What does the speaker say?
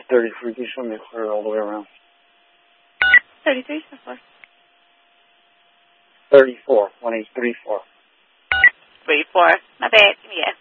33. Can you show me a clear all the way around? 33, so far. 34. 1834. 34. My bad. Give me that.